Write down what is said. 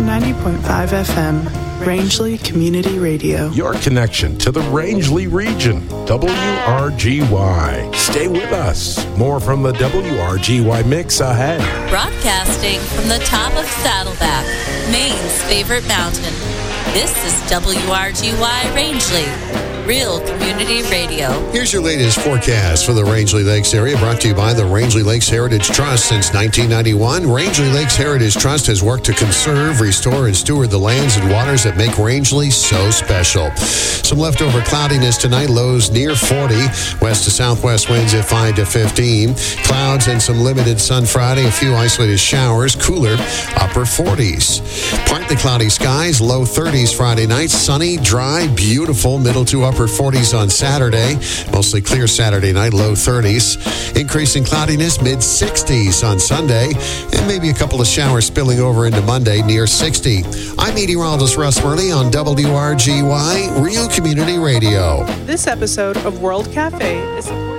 90.5 FM, Rangeley Community Radio. Your connection to the Rangeley region, WRGY. Stay with us. More from the WRGY mix ahead. Broadcasting from the top of Saddleback, Maine's favorite mountain. This is WRGY Rangeley, real community radio. Here's your latest forecast for the Rangeley Lakes area, brought to you by the Rangeley Lakes Heritage Trust. Since 1991, Rangeley Lakes Heritage Trust has worked to conserve, restore, and steward the lands and waters that make Rangeley so special. Some leftover cloudiness tonight, lows near 40, west to southwest winds at 5 to 15. Clouds and some limited sun Friday, a few isolated showers, cooler, upper 40s. Partly cloudy skies, low 30s Friday night, sunny, dry, beautiful, middle to upper 40s on Saturday. Mostly clear Saturday night, low 30s. Increasing cloudiness, mid-60s on Sunday. And maybe a couple of showers spilling over into Monday, near 60. I'm meteorologist Russ Murley on WRGY, Real Community Radio. This episode of World Cafe is